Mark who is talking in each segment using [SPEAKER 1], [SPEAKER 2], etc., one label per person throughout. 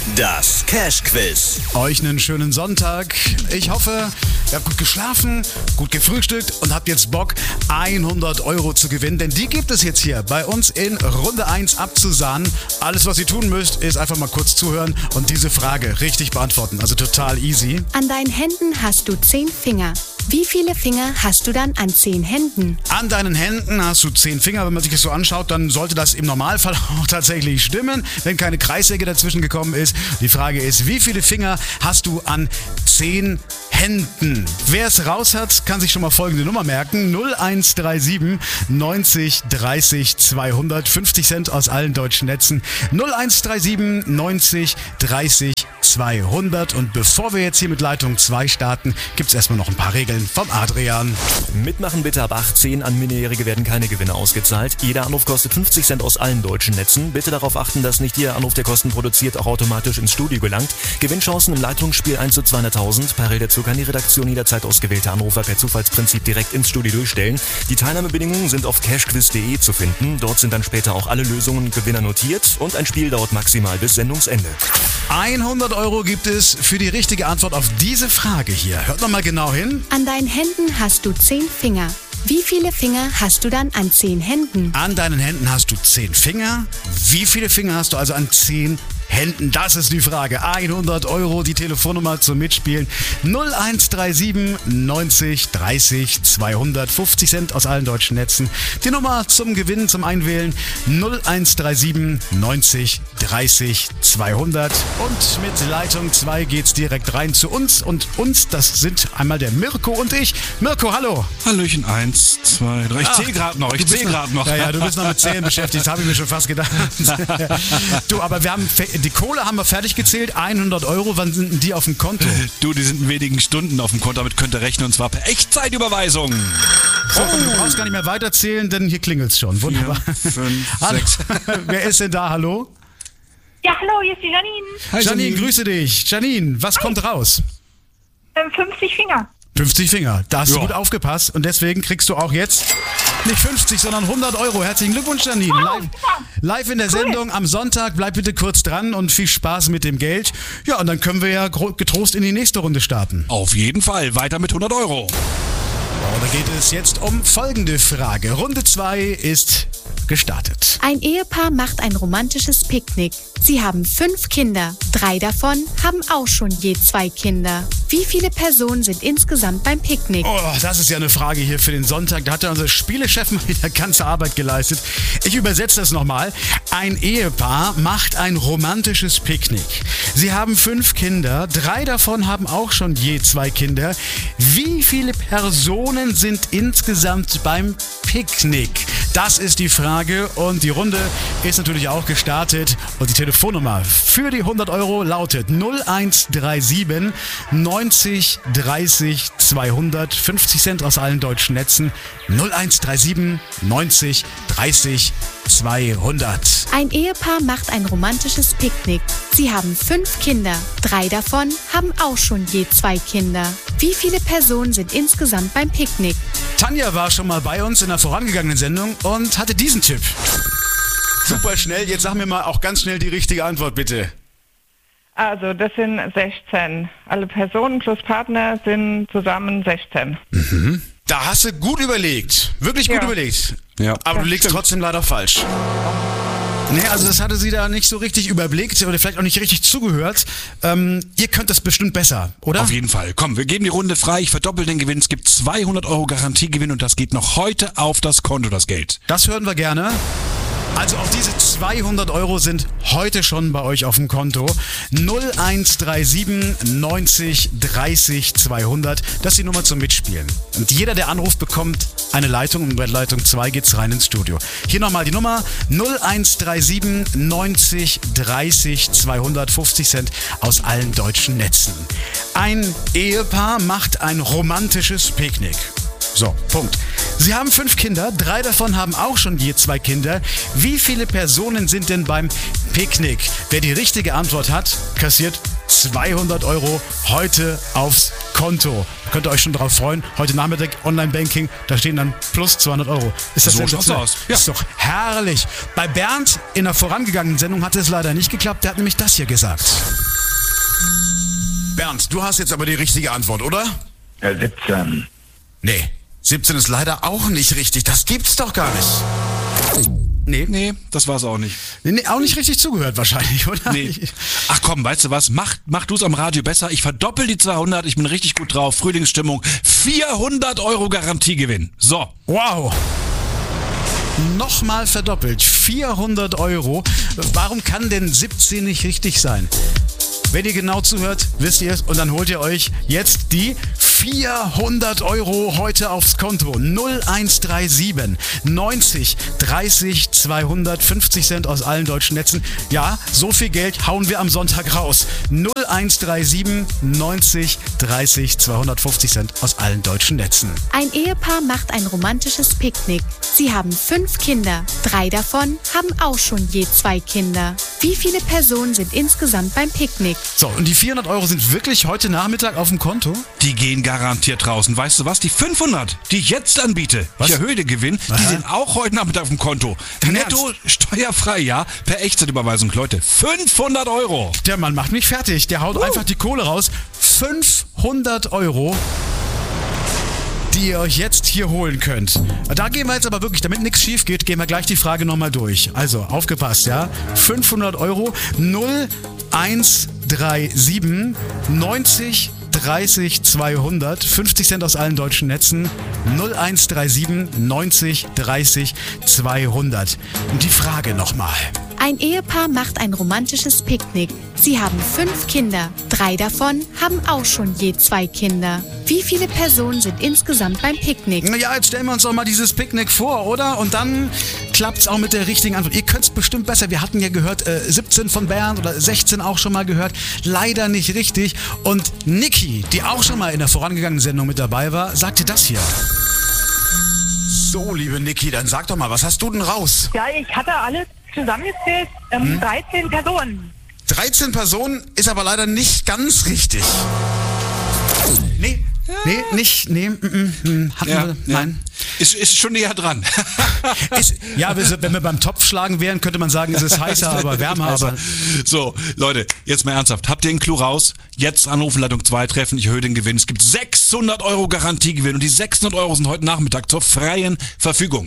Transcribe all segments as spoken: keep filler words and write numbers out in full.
[SPEAKER 1] Das Cash-Quiz.
[SPEAKER 2] Euch einen schönen Sonntag. Ich hoffe, ihr habt gut geschlafen, gut gefrühstückt und habt jetzt Bock, hundert Euro zu gewinnen. Denn die gibt es jetzt hier bei uns in Runde eins abzusahnen. Alles, was ihr tun müsst, ist einfach mal kurz zuhören und diese Frage richtig beantworten. Also total easy.
[SPEAKER 3] An deinen Händen hast du zehn Finger. Wie viele Finger hast du dann an zehn Händen?
[SPEAKER 2] An deinen Händen hast du zehn Finger. Wenn man sich das so anschaut, dann sollte das im Normalfall auch tatsächlich stimmen, wenn keine Kreissäge dazwischen gekommen ist. Die Frage ist, wie viele Finger hast du an zehn Händen? Wer es raus hat, kann sich schon mal folgende Nummer merken. null eins drei sieben neunzig dreißig zweihundert. fünfzig Cent aus allen deutschen Netzen. null eins drei sieben neunzig dreißig zweihundert. Und bevor wir jetzt hier mit Leitung zwei starten, gibt es erstmal noch ein paar Regeln vom Adrian.
[SPEAKER 4] Mitmachen bitte ab achtzehn. An Minderjährige werden keine Gewinne ausgezahlt. Jeder Anruf kostet fünfzig Cent aus allen deutschen Netzen. Bitte darauf achten, dass nicht jeder Anruf, der Kosten produziert, auch automatisch ins Studio gelangt. Gewinnchancen im Leitungsspiel eins zu zweihunderttausend. Parallel dazu kann die Redaktion jederzeit ausgewählte Anrufer per Zufallsprinzip direkt ins Studio durchstellen. Die Teilnahmebedingungen sind auf cashquiz punkt de zu finden. Dort sind dann später auch alle Lösungen und Gewinner notiert. Und ein Spiel dauert maximal bis Sendungsende.
[SPEAKER 2] hundert Euro gibt es für die richtige Antwort auf diese Frage hier. Hört nochmal genau hin.
[SPEAKER 3] An deinen Händen hast du zehn Finger. Wie viele Finger hast du dann an zehn Händen?
[SPEAKER 2] An deinen Händen hast du zehn Finger. Wie viele Finger hast du also an zehn Händen? Das ist die Frage. hundert Euro, die Telefonnummer zum Mitspielen. null eins drei sieben neunzig dreißig zweihundert. fünfzig Cent aus allen deutschen Netzen. Die Nummer zum Gewinnen, zum Einwählen. null eins drei sieben neunzig dreißig zweihundert. Und mit Leitung zwei geht's direkt rein zu uns. Und uns, das sind einmal der Mirko und ich. Mirko, hallo.
[SPEAKER 5] Hallöchen, eins, zwei, drei. Ich zähle gerade noch, ich zähle gerade noch.
[SPEAKER 2] Ja, ja, du bist noch mit Zählen beschäftigt, habe ich mir schon fast gedacht. Du, aber wir haben die Kohle haben wir fertig gezählt, hundert Euro. Wann sind denn die auf dem Konto?
[SPEAKER 5] Du, die sind in wenigen Stunden auf dem Konto, damit könnt ihr rechnen, und zwar per Echtzeitüberweisung.
[SPEAKER 2] So, oh. Du brauchst gar nicht mehr weiterzählen, denn hier klingelt's schon. Wunderbar.
[SPEAKER 5] Vier, fünf,
[SPEAKER 2] hallo.
[SPEAKER 5] sechs.
[SPEAKER 2] Wer ist denn da? Hallo?
[SPEAKER 6] Ja, hallo, hier ist die Janine.
[SPEAKER 2] Hi, Janine, Janine, grüße dich. Janine, was Hi. kommt raus?
[SPEAKER 6] Ähm, fünfzig Finger.
[SPEAKER 2] fünfzig Finger, da hast
[SPEAKER 5] ja.
[SPEAKER 2] du gut aufgepasst und deswegen kriegst du auch jetzt nicht fünfzig, sondern hundert Euro. Herzlichen Glückwunsch, Janine.
[SPEAKER 6] Oh,
[SPEAKER 2] live, live in der cool. Sendung am Sonntag. Bleib bitte kurz dran und viel Spaß mit dem Geld. Ja, und dann können wir ja getrost in die nächste Runde starten.
[SPEAKER 5] Auf jeden Fall, weiter mit hundert Euro.
[SPEAKER 2] Oh, da geht es jetzt um folgende Frage. Runde zwei ist gestartet.
[SPEAKER 3] Ein Ehepaar macht ein romantisches Picknick. Sie haben fünf Kinder. Drei davon haben auch schon je zwei Kinder. Wie viele Personen sind insgesamt beim Picknick?
[SPEAKER 2] Oh, das ist ja eine Frage hier für den Sonntag. Da hat ja unser Spielechef mal wieder ganze Arbeit geleistet. Ich übersetze das nochmal. Ein Ehepaar macht ein romantisches Picknick. Sie haben fünf Kinder. Drei davon haben auch schon je zwei Kinder. Wie viele Personen sind insgesamt beim Picknick? Das ist die Frage und die Runde ist natürlich auch gestartet. Und die Telefonnummer für die hundert Euro lautet null eins drei sieben neunzig dreißig zweihundert. fünfzig Cent aus allen deutschen Netzen. null eins drei sieben neunzig dreißig zweihundert.
[SPEAKER 3] Ein Ehepaar macht ein romantisches Picknick. Sie haben fünf Kinder. Drei davon haben auch schon je zwei Kinder. Wie viele Personen sind insgesamt beim Picknick?
[SPEAKER 2] Tanja war schon mal bei uns in der vorangegangenen Sendung und hatte diesen Tipp. Super schnell. Jetzt sag mir mal auch ganz schnell die richtige Antwort, bitte.
[SPEAKER 6] Also, das sind sechzehn. Alle Personen plus Partner sind zusammen sechzehn.
[SPEAKER 2] Mhm. Da hast du gut überlegt. Wirklich gut ja. überlegt.
[SPEAKER 5] Ja.
[SPEAKER 2] Aber
[SPEAKER 6] ja,
[SPEAKER 2] du liegst
[SPEAKER 6] stimmt.
[SPEAKER 2] trotzdem leider falsch. Nee, also das hatte sie da nicht so richtig überblickt oder vielleicht auch nicht richtig zugehört. Ähm, ihr könnt das bestimmt besser, oder?
[SPEAKER 5] Auf jeden Fall. Komm, wir geben die Runde frei. Ich verdoppel den Gewinn. Es gibt zweihundert Euro Garantiegewinn und das geht noch heute auf das Konto, das Geld.
[SPEAKER 2] Das hören wir gerne. Also auch diese zweihundert Euro sind heute schon bei euch auf dem Konto. null eins drei sieben neunzig dreißig zweihundert. Das ist die Nummer zum Mitspielen. Und jeder, der anruft, bekommt eine Leitung. Und bei Leitung zwei geht's rein ins Studio. Hier nochmal die Nummer null eins drei sieben neunzig dreißig zweihundert. fünfzig Cent aus allen deutschen Netzen. Ein Ehepaar macht ein romantisches Picknick. So, Punkt. Sie haben fünf Kinder, drei davon haben auch schon je zwei Kinder. Wie viele Personen sind denn beim Picknick? Wer die richtige Antwort hat, kassiert zweihundert Euro heute aufs Konto. Könnt ihr euch schon drauf freuen. Heute Nachmittag Online-Banking, da stehen dann plus zweihundert Euro. Ist das
[SPEAKER 5] So
[SPEAKER 2] sensationell?
[SPEAKER 5] schaut's aus. Ja.
[SPEAKER 2] Ist doch herrlich. Bei Bernd in der vorangegangenen Sendung hat es leider nicht geklappt. Der hat nämlich das hier gesagt.
[SPEAKER 1] Bernd, du hast jetzt aber die richtige Antwort, oder?
[SPEAKER 7] Ja, siebzehn.
[SPEAKER 1] Nee, siebzehn ist leider auch nicht richtig. Das gibt's doch gar nicht.
[SPEAKER 2] Nee.
[SPEAKER 5] Nee, das war's auch nicht.
[SPEAKER 2] Nee, auch nicht richtig zugehört wahrscheinlich, oder?
[SPEAKER 5] Nee. Ach komm, weißt du was? Mach, mach du es am Radio besser. Ich verdoppel die zweihundert. Ich bin richtig gut drauf. Frühlingsstimmung. vierhundert Euro Garantiegewinn. So.
[SPEAKER 2] Wow. Nochmal verdoppelt. vierhundert Euro. Warum kann denn siebzehn nicht richtig sein? Wenn ihr genau zuhört, wisst ihr es. Und dann holt ihr euch jetzt die vierhundert Euro heute aufs Konto. null eins drei sieben neunzig dreißig zweihundert, fünfzig Cent aus allen deutschen Netzen. Ja, so viel Geld hauen wir am Sonntag raus. null eins drei sieben neunzig dreißig zweihundertfünfzig Cent aus allen deutschen Netzen.
[SPEAKER 3] Ein Ehepaar macht ein romantisches Picknick. Sie haben fünf Kinder. Drei davon haben auch schon je zwei Kinder. Wie viele Personen sind insgesamt beim Picknick?
[SPEAKER 2] So, und die vierhundert Euro sind wirklich heute Nachmittag auf dem Konto?
[SPEAKER 5] Die gehen garantiert draußen. Weißt du was? Die fünfhundert, die ich jetzt anbiete,
[SPEAKER 2] Was?
[SPEAKER 5] ich erhöhe den Gewinn, die
[SPEAKER 2] Aha.
[SPEAKER 5] sind auch heute Nachmittag auf dem Konto.
[SPEAKER 2] Dein
[SPEAKER 5] Netto, steuerfrei, ja, per Echtzeitüberweisung, Leute. fünfhundert Euro.
[SPEAKER 2] Der Mann macht mich fertig. Der haut einfach die Kohle raus. fünfhundert Euro, die ihr euch jetzt hier holen könnt. Da gehen wir jetzt aber wirklich, damit nichts schief geht, gehen wir gleich die Frage nochmal durch. Also, aufgepasst, ja? fünfhundert Euro, null eins drei sieben neunzig dreißig zweihundert, fünfzig Cent aus allen deutschen Netzen, null eins drei sieben neunzig dreißig zweihundert. Und die Frage nochmal.
[SPEAKER 3] Ein Ehepaar macht ein romantisches Picknick. Sie haben fünf Kinder. Drei davon haben auch schon je zwei Kinder. Wie viele Personen sind insgesamt beim Picknick?
[SPEAKER 2] Naja, jetzt stellen wir uns doch mal dieses Picknick vor, oder? Und dann klappt's auch mit der richtigen Antwort. Ihr könnt's bestimmt besser. Wir hatten ja gehört, äh, siebzehn von Bernd oder sechzehn auch schon mal gehört. Leider nicht richtig. Und Niki, die auch schon mal in der vorangegangenen Sendung mit dabei war, sagte das hier.
[SPEAKER 1] So, liebe Niki, dann sag doch mal, was hast du denn raus?
[SPEAKER 8] Ja, ich hatte alles zusammengezählt, ähm,
[SPEAKER 2] Hm?
[SPEAKER 8] dreizehn Personen.
[SPEAKER 1] dreizehn Personen ist aber leider nicht ganz richtig.
[SPEAKER 2] Nee, nee, nicht, nee, mm, mm, mm, hatten
[SPEAKER 5] Ja,
[SPEAKER 2] wir,
[SPEAKER 5] ja.
[SPEAKER 2] nein.
[SPEAKER 5] Ist, ist schon näher dran.
[SPEAKER 2] Ist, ja, wir sind- wenn wir beim Topf schlagen wären, könnte man sagen, es ist heißer, aber wärmer, aber...
[SPEAKER 5] So, Leute, jetzt mal ernsthaft. Habt ihr einen Clou raus? Jetzt anrufen, Leitung zwei treffen, ich erhöhe den Gewinn. Es gibt sechshundert Euro Garantiegewinn und die sechshundert Euro sind heute Nachmittag zur freien Verfügung.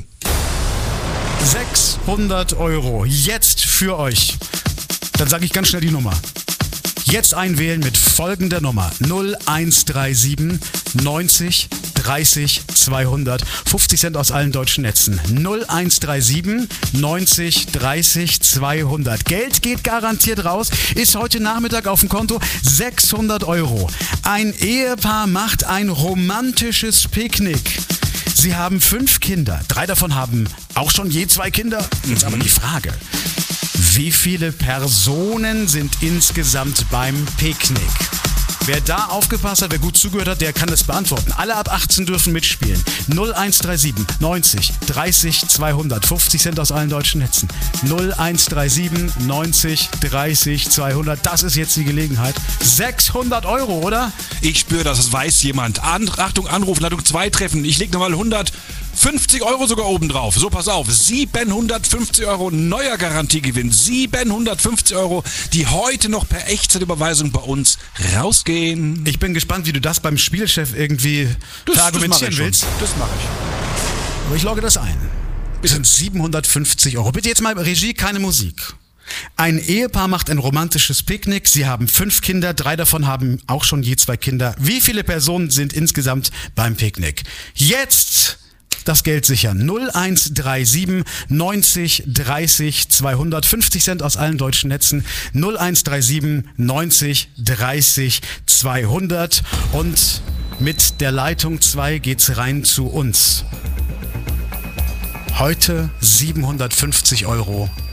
[SPEAKER 2] sechshundert Euro jetzt für euch. Dann sage ich ganz schnell die Nummer. Jetzt einwählen mit folgender Nummer. null eins drei sieben neunzig dreißig zweihundert. fünfzig Cent aus allen deutschen Netzen. null eins drei sieben neunzig dreißig zweihundert. Geld geht garantiert raus. Ist heute Nachmittag auf dem Konto sechshundert Euro. Ein Ehepaar macht ein romantisches Picknick. Sie haben fünf Kinder. Drei davon haben auch schon je zwei Kinder. Jetzt aber die Frage. Wie viele Personen sind insgesamt beim Picknick? Wer da aufgepasst hat, wer gut zugehört hat, der kann das beantworten. Alle ab achtzehn dürfen mitspielen. null eins drei sieben neunzig dreißig zweihundert. fünfzig Cent aus allen deutschen Netzen. null eins drei sieben neunzig dreißig zweihundert. Das ist jetzt die Gelegenheit. sechshundert Euro, oder?
[SPEAKER 5] Ich spüre das, das weiß jemand. An, Achtung, Anruf, Leitung zwei treffen. Ich lege nochmal hundertfünfzig Euro sogar oben drauf. So, pass auf. siebenhundertfünfzig Euro neuer Garantiegewinn. siebenhundertfünfzig Euro, die heute noch per Echtzeitüberweisung bei uns rausgehen.
[SPEAKER 2] Ich bin gespannt, wie du das beim Spielchef irgendwie verargumentieren
[SPEAKER 5] mach ich
[SPEAKER 2] willst.
[SPEAKER 5] schon. Das mache ich.
[SPEAKER 2] Aber ich logge das ein. Das sind siebenhundertfünfzig Euro. Bitte jetzt mal Regie, keine Musik. Ein Ehepaar macht ein romantisches Picknick. Sie haben fünf Kinder. Drei davon haben auch schon je zwei Kinder. Wie viele Personen sind insgesamt beim Picknick? Jetzt das Geld sichern. null eins drei sieben neunzig dreißig zweihundert. fünfzig Cent aus allen deutschen Netzen. null eins drei sieben neunzig dreißig zweihundert. Und mit der Leitung zwei geht's rein zu uns. Heute siebenhundertfünfzig Euro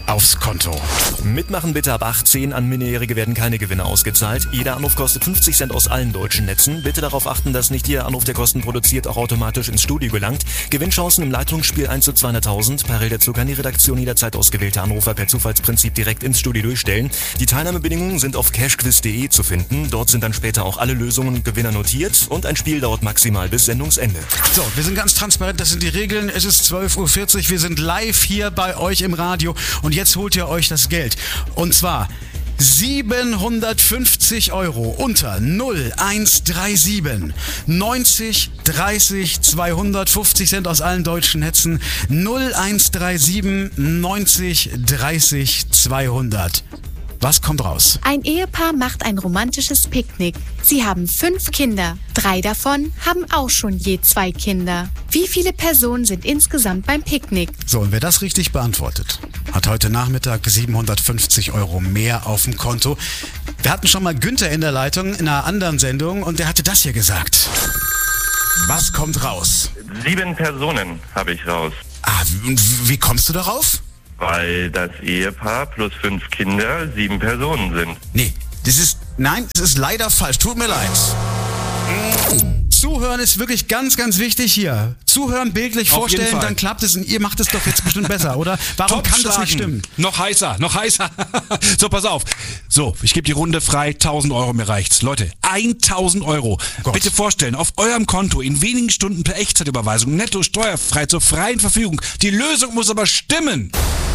[SPEAKER 2] aufs Konto.
[SPEAKER 4] Mitmachen bitte ab achtzehn. An Minderjährige werden keine Gewinne ausgezahlt. Jeder Anruf kostet fünfzig Cent aus allen deutschen Netzen. Bitte darauf achten, dass nicht jeder Anruf, der Kosten produziert, auch automatisch ins Studio gelangt. Gewinnchancen im Leitungsspiel eins zu zweihunderttausend. Parallel dazu kann die Redaktion jederzeit ausgewählte Anrufer per Zufallsprinzip direkt ins Studio durchstellen. Die Teilnahmebedingungen sind auf cashquiz punkt de zu finden. Dort sind dann später auch alle Lösungen und Gewinner notiert. Und ein Spiel dauert maximal bis Sendungsende.
[SPEAKER 2] So, wir sind ganz transparent, das sind die Regeln. Es ist zwölf Uhr vierzig, wir sind live hier bei euch im Radio und jetzt holt ihr euch das Geld. Und zwar siebenhundertfünfzig Euro unter null eins drei sieben neunzig dreißig zweihundertfünfzig Cent aus allen deutschen Netzen null eins drei sieben neunzig dreißig zweihundert. Was kommt raus?
[SPEAKER 3] Ein Ehepaar macht ein romantisches Picknick. Sie haben fünf Kinder. Drei davon haben auch schon je zwei Kinder. Wie viele Personen sind insgesamt beim Picknick?
[SPEAKER 2] So, und wer das richtig beantwortet, hat heute Nachmittag siebenhundertfünfzig Euro mehr auf dem Konto. Wir hatten schon mal Günther in der Leitung in einer anderen Sendung und der hatte das hier gesagt. Was kommt raus?
[SPEAKER 7] Sieben Personen habe ich raus.
[SPEAKER 2] Ah, und wie kommst du darauf?
[SPEAKER 7] Weil das Ehepaar plus fünf Kinder sieben Personen sind.
[SPEAKER 2] Nee, das ist, nein, das ist leider falsch. Tut mir leid. Zuhören ist wirklich ganz, ganz wichtig hier. Zuhören, bildlich
[SPEAKER 5] Auf
[SPEAKER 2] vorstellen,
[SPEAKER 5] jeden Fall.
[SPEAKER 2] dann klappt es und ihr macht es doch jetzt bestimmt besser, oder? Warum
[SPEAKER 5] Top
[SPEAKER 2] kann das nicht
[SPEAKER 5] schlagen.
[SPEAKER 2] stimmen?
[SPEAKER 5] Noch heißer, noch heißer. So, pass auf. So, ich gebe die Runde frei. tausend Euro, mir reicht's. Leute, tausend Euro.
[SPEAKER 2] Gott.
[SPEAKER 5] Bitte vorstellen, auf eurem Konto in wenigen Stunden per Echtzeitüberweisung, netto steuerfrei zur freien Verfügung. Die Lösung muss aber stimmen.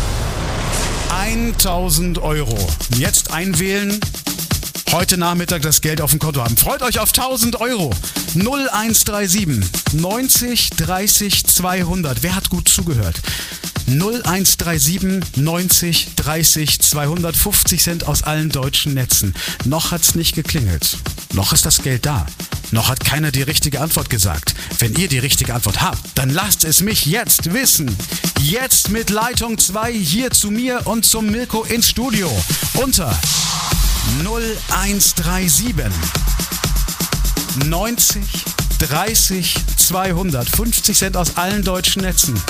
[SPEAKER 2] tausend Euro. Jetzt einwählen. Heute Nachmittag das Geld auf dem Konto haben. Freut euch auf tausend Euro. null eins drei sieben neunzig dreißig zweihundert. Wer hat gut zugehört? null eins drei sieben neunzig dreißig zweihundertfünfzig Cent aus allen deutschen Netzen. Noch hat's nicht geklingelt. Noch ist das Geld da. Noch hat keiner die richtige Antwort gesagt. Wenn ihr die richtige Antwort habt, dann lasst es mich jetzt wissen. Jetzt mit Leitung zwei hier zu mir und zum Mirko ins Studio. Unter null eins drei sieben neunzig dreißig zweihundertfünfzig Cent aus allen deutschen Netzen.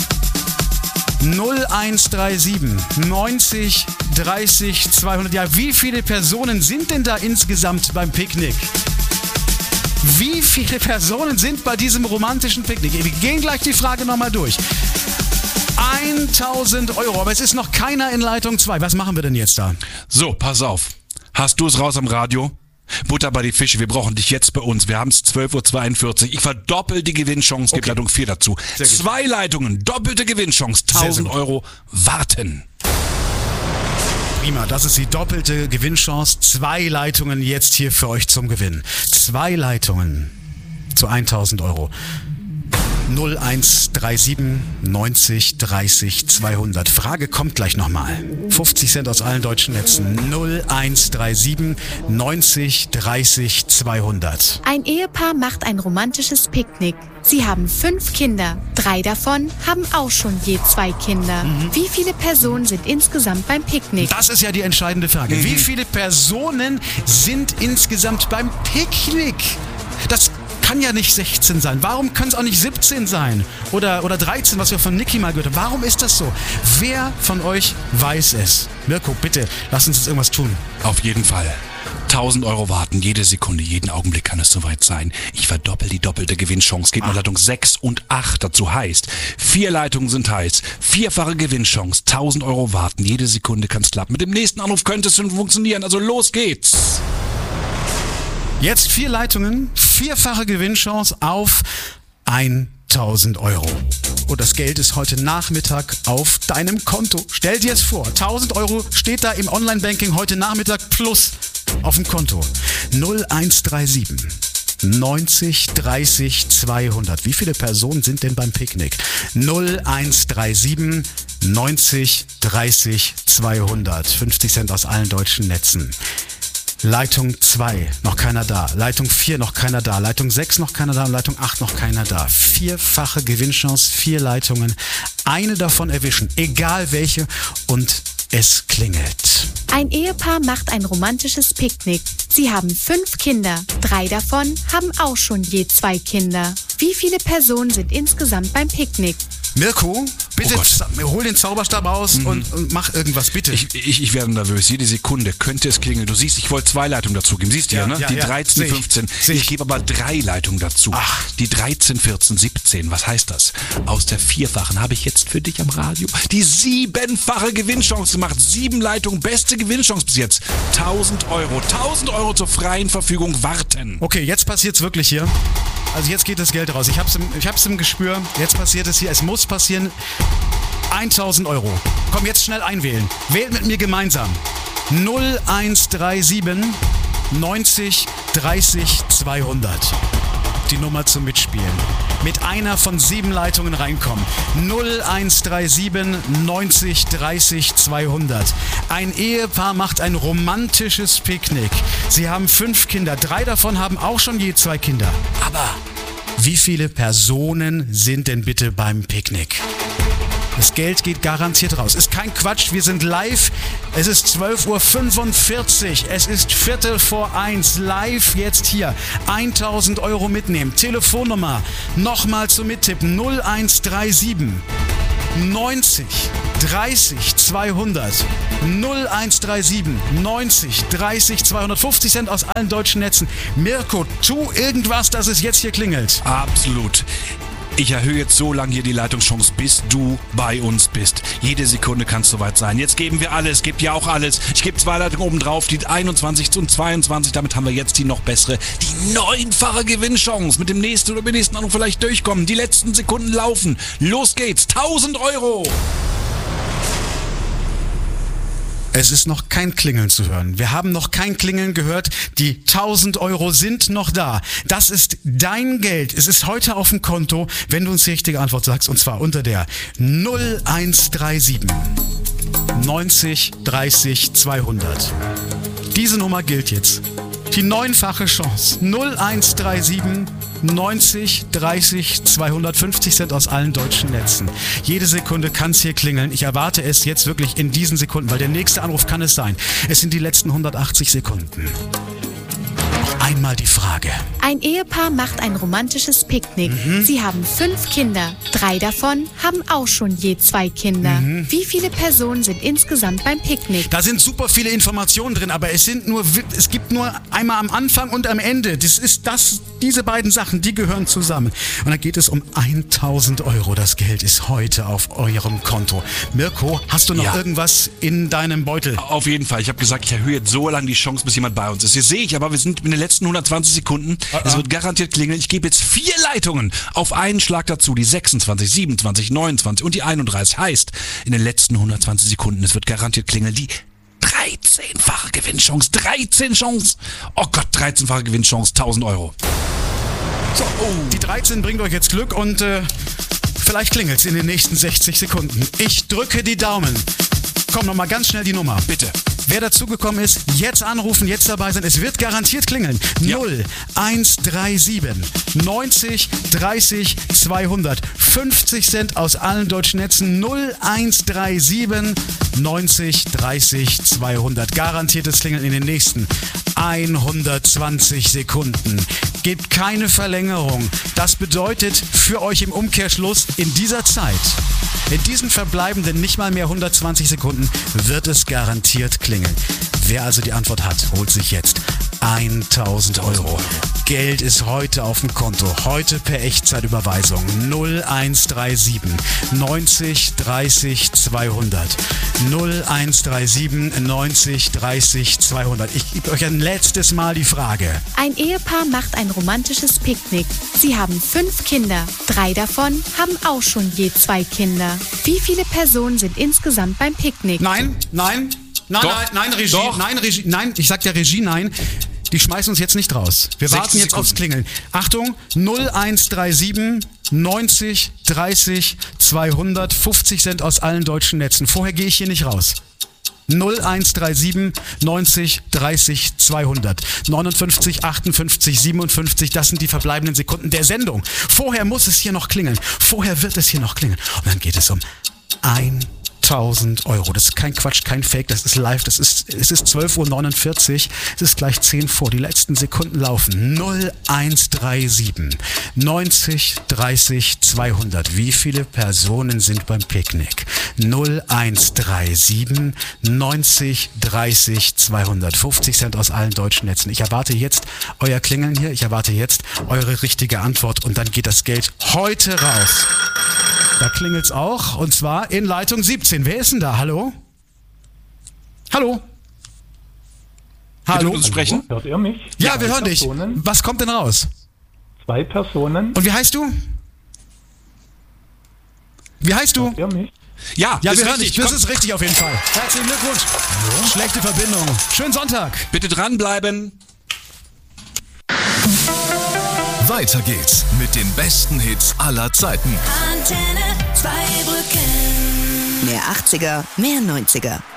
[SPEAKER 2] null eins drei sieben neunzig dreißig zweihundert. Ja, wie viele Personen sind denn da insgesamt beim Picknick? Wie viele Personen sind bei diesem romantischen Picknick? Wir gehen gleich die Frage nochmal durch. tausend Euro, aber es ist noch keiner in Leitung zwei. Was machen wir denn jetzt da?
[SPEAKER 5] So, pass auf. Hast du es raus am Radio? Butter bei die Fische, wir brauchen dich jetzt bei uns. Wir haben es zwölf Uhr zweiundvierzig. Ich verdoppel die Gewinnchance, gib
[SPEAKER 2] Okay.
[SPEAKER 5] Leitung vier dazu.
[SPEAKER 2] Sehr gut.
[SPEAKER 5] Zwei Leitungen, doppelte Gewinnchance,
[SPEAKER 2] Sehr
[SPEAKER 5] tausend
[SPEAKER 2] gut.
[SPEAKER 5] Euro warten.
[SPEAKER 2] Prima, das ist die doppelte Gewinnchance. Zwei Leitungen jetzt hier für euch zum Gewinn. Zwei Leitungen zu tausend Euro. null eins drei sieben neunzig dreißig zweihundert. Frage kommt gleich nochmal. fünfzig Cent aus allen deutschen Netzen. null eins drei sieben neunzig dreißig zweihundert.
[SPEAKER 3] Ein Ehepaar macht ein romantisches Picknick. Sie haben fünf Kinder. Drei davon haben auch schon je zwei Kinder. Wie viele Personen sind insgesamt beim Picknick?
[SPEAKER 2] Das ist ja die entscheidende Frage. Wie viele Personen sind insgesamt beim Picknick? Das kann ja nicht sechzehn sein. Warum können es auch nicht siebzehn sein? Oder, oder dreizehn, was wir von Niki mal gehört haben. Warum ist das so? Wer von euch weiß es? Mirko, bitte, lass uns jetzt irgendwas tun.
[SPEAKER 5] Auf jeden Fall. tausend Euro warten, jede Sekunde, jeden Augenblick kann es soweit sein. Ich verdoppel die doppelte Gewinnchance. Geht mal Leitung sechs und acht dazu heißt. Vier Leitungen sind heiß. Vierfache Gewinnchance. tausend Euro warten, jede Sekunde kann es klappen. Mit dem nächsten Anruf könnte es schon funktionieren. Also los geht's.
[SPEAKER 2] Jetzt vier Leitungen, vierfache Gewinnchance auf tausend Euro. Und das Geld ist heute Nachmittag auf deinem Konto. Stell dir es vor, tausend Euro steht da im Online-Banking heute Nachmittag plus auf dem Konto. null eins drei sieben neunzig dreißig zweihundert. Wie viele Personen sind denn beim Picknick? null eins drei sieben neunzig dreißig zweihundert. fünfzig Cent aus allen deutschen Netzen. Leitung zwei, noch keiner da. Leitung vier, noch keiner da. Leitung sechs, noch keiner da. Und Leitung acht, noch keiner da. Vierfache Gewinnchance, vier Leitungen. Eine davon erwischen, egal welche. Und es klingelt.
[SPEAKER 3] Ein Ehepaar macht ein romantisches Picknick. Sie haben fünf Kinder. Drei davon haben auch schon je zwei Kinder. Wie viele Personen sind insgesamt beim Picknick?
[SPEAKER 2] Mirko, Bitte
[SPEAKER 5] Oh Gott.
[SPEAKER 2] hol den Zauberstab raus mhm. und, und mach irgendwas, bitte.
[SPEAKER 5] Ich, ich, ich werde nervös. Jede Sekunde könnte es klingeln. Du siehst, ich wollte zwei Leitungen dazugeben. Siehst du ja, ja, ne?
[SPEAKER 2] Ja,
[SPEAKER 5] die
[SPEAKER 2] ja.
[SPEAKER 5] dreizehn, fünfzehn. Ich, ich gebe aber drei Leitungen dazu.
[SPEAKER 2] Ach.
[SPEAKER 5] Die dreizehn, vierzehn, siebzehn. Was heißt das? Aus der vierfachen habe ich jetzt für dich am Radio die siebenfache Gewinnchance gemacht. Sieben Leitungen, beste Gewinnchance bis jetzt. tausend Euro. tausend Euro zur freien Verfügung warten.
[SPEAKER 2] Okay, jetzt passiert's wirklich hier. Also jetzt geht das Geld raus. Ich hab's im, ich hab's im Gespür. Jetzt passiert es hier. Es muss passieren. tausend Euro. Komm, jetzt schnell einwählen. Wählt mit mir gemeinsam. null eins drei sieben neunzig dreißig zweihundert. Die Nummer zum Mitspielen. Mit einer von sieben Leitungen reinkommen. null eins drei sieben neunzig dreißig zweihundert. Ein Ehepaar macht ein romantisches Picknick. Sie haben fünf Kinder. Drei davon haben auch schon je zwei Kinder. Aber wie viele Personen sind denn bitte beim Picknick? Das Geld geht garantiert raus. Ist kein Quatsch, wir sind live. Es ist zwölf Uhr fünfundvierzig. Es ist Viertel vor eins. Live jetzt hier. tausend Euro mitnehmen. Telefonnummer nochmal zum Mittippen. null eins drei sieben neunzig dreißig zweihundert. null eins drei sieben neunzig dreißig zweihundert. fünfzig Cent aus allen deutschen Netzen. Mirko, tu irgendwas, dass es jetzt hier klingelt.
[SPEAKER 5] Absolut. Ich erhöhe jetzt so lange hier die Leitungschance, bis du bei uns bist. Jede Sekunde kann es soweit sein. Jetzt geben wir alles, gebt ja auch alles. Ich gebe zwei Leitungen oben drauf, die einundzwanzig und zweiundzwanzig. Damit haben wir jetzt die noch bessere, die neunfache Gewinnchance. Mit dem nächsten oder dem nächsten Anruf vielleicht durchkommen. Die letzten Sekunden laufen. Los geht's. tausend Euro.
[SPEAKER 2] Es ist noch kein Klingeln zu hören. Wir haben noch kein Klingeln gehört. Die tausend Euro sind noch da. Das ist dein Geld. Es ist heute auf dem Konto, wenn du uns die richtige Antwort sagst. Und zwar unter der null eins drei sieben neunzig dreißig zweihundert. Diese Nummer gilt jetzt. Die neunfache Chance. null eins drei sieben neunzig dreißig zweihundertfünfzig Cent aus allen deutschen Netzen. Jede Sekunde kann es hier klingeln. Ich erwarte es jetzt wirklich in diesen Sekunden, weil der nächste Anruf kann es sein. Es sind die letzten hundertachtzig Sekunden. Noch einmal die Frage.
[SPEAKER 3] Ein Ehepaar macht ein romantisches Picknick.
[SPEAKER 2] Mhm.
[SPEAKER 3] Sie haben fünf Kinder. Drei davon haben auch schon je zwei Kinder.
[SPEAKER 2] Mhm.
[SPEAKER 3] Wie viele Personen sind insgesamt beim Picknick?
[SPEAKER 2] Da sind super viele Informationen drin, aber es sind nur, es gibt nur einmal am Anfang und am Ende. Das ist das, diese beiden Sachen, die gehören zusammen. Und da geht es um tausend Euro. Das Geld ist heute auf eurem Konto. Mirko, hast du noch
[SPEAKER 5] Ja.
[SPEAKER 2] irgendwas in deinem Beutel?
[SPEAKER 5] Auf jeden Fall. Ich habe gesagt, ich erhöhe jetzt so lange die Chance, bis jemand bei uns ist. Jetzt sehe ich aber, wir sind in den letzten hundertzwanzig Sekunden.
[SPEAKER 2] Ah,
[SPEAKER 5] Es
[SPEAKER 2] ah.
[SPEAKER 5] wird garantiert klingeln. Ich gebe jetzt vier Leitungen auf einen Schlag dazu. Die sechsundzwanzig, siebenundzwanzig, neunundzwanzig und die einunddreißig. Heißt, in den letzten hundertzwanzig Sekunden, es wird garantiert klingeln. Die dreizehnfache Gewinnchance. dreizehn Chance. Oh Gott, dreizehnfache Gewinnchance. tausend Euro.
[SPEAKER 2] So, oh. Die dreizehn bringt euch jetzt Glück und äh, vielleicht klingelt's in den nächsten sechzig Sekunden. Ich drücke die Daumen. Komm, nochmal ganz schnell die Nummer.
[SPEAKER 5] Bitte.
[SPEAKER 2] Wer dazugekommen ist, jetzt anrufen, jetzt dabei sein. Es wird garantiert klingeln.
[SPEAKER 5] Ja.
[SPEAKER 2] null eins drei sieben neunzig dreißig zweihundert. fünfzig Cent aus allen deutschen Netzen. null eins drei sieben neunzig dreißig zweihundert. Garantiertes Klingeln in den nächsten hundertzwanzig Sekunden. Gibt keine Verlängerung. Das bedeutet für euch im Umkehrschluss in dieser Zeit, in diesen verbleibenden nicht mal mehr hundertzwanzig Sekunden, wird es garantiert klingeln. Wer also die Antwort hat, holt sich jetzt tausend Euro. Geld ist heute auf dem Konto. Heute per Echtzeitüberweisung. null eins drei sieben neunzig dreißig zweihundert. null eins drei sieben neunzig dreißig zweihundert. Ich gebe euch ein letztes Mal die Frage.
[SPEAKER 3] Ein Ehepaar macht ein romantisches Picknick. Sie haben fünf Kinder. Drei davon haben auch schon je zwei Kinder. Wie viele Personen sind insgesamt beim Picknick?
[SPEAKER 2] Nein, nein, nein,
[SPEAKER 5] Doch.
[SPEAKER 2] nein, nein, Regie,
[SPEAKER 5] Doch.
[SPEAKER 2] nein, Regie, nein, ich sag der Regie nein. Die schmeißen uns jetzt nicht raus. Wir
[SPEAKER 5] sechzig
[SPEAKER 2] warten jetzt
[SPEAKER 5] Sekunden.
[SPEAKER 2] aufs Klingeln. Achtung, null eins drei sieben neunzig dreißig zweihundert. fünfzig Cent aus allen deutschen Netzen. Vorher gehe ich hier nicht raus. null eins drei sieben neunzig dreißig zweihundert. neunundfünfzig, achtundfünfzig, siebenundfünfzig, das sind die verbleibenden Sekunden der Sendung. Vorher muss es hier noch klingeln. Vorher wird es hier noch klingeln. Und dann geht es um tausend Euro. Das ist kein Quatsch, kein Fake, das ist live, das ist, es ist zwölf Uhr neunundvierzig, es ist gleich zehn vor, die letzten Sekunden laufen. null eins drei sieben neunzig dreißig zweihundert. Wie viele Personen sind beim Picknick? null eins drei sieben neunzig dreißig zweihundert. fünfzig Cent aus allen deutschen Netzen. Ich erwarte jetzt euer Klingeln hier, ich erwarte jetzt eure richtige Antwort und dann geht das Geld heute raus. Da klingelt's auch und zwar in Leitung siebzehn. Wer ist denn da? Hallo? Hallo? Hallo?
[SPEAKER 5] Bitte sprechen?
[SPEAKER 9] Hört ihr mich?
[SPEAKER 2] Ja, wir hören
[SPEAKER 9] Personen.
[SPEAKER 2] dich. Was kommt denn raus?
[SPEAKER 9] Zwei Personen.
[SPEAKER 2] Und wie heißt du? Wie heißt du?
[SPEAKER 9] Hört ihr mich?
[SPEAKER 5] Ja,
[SPEAKER 2] Ja,
[SPEAKER 5] ist
[SPEAKER 2] wir hören
[SPEAKER 5] richtig.
[SPEAKER 2] dich. Das
[SPEAKER 5] Komm,
[SPEAKER 2] ist richtig auf jeden Fall. Herzlichen Glückwunsch. Schlechte Verbindung. Schönen Sonntag.
[SPEAKER 5] bitte dranbleiben.
[SPEAKER 10] Weiter geht's mit den besten Hits aller Zeiten.
[SPEAKER 11] Antenne Zweibrücken.
[SPEAKER 12] Mehr achtziger, mehr neunziger.